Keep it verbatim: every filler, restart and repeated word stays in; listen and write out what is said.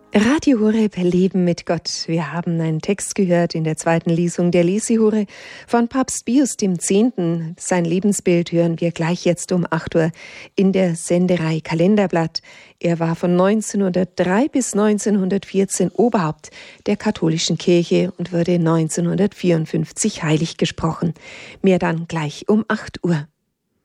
Radio Horeb, Leben mit Gott. Wir haben einen Text gehört in der zweiten Lesung der Lesihure von Papst Pius X. Sein Lebensbild hören wir gleich jetzt um acht Uhr in der Senderei Kalenderblatt. Er war von neunzehnhundertdrei bis neunzehnhundertvierzehn Oberhaupt der katholischen Kirche und wurde neunzehnhundertvierundfünfzig heilig gesprochen. Mehr dann gleich um acht Uhr.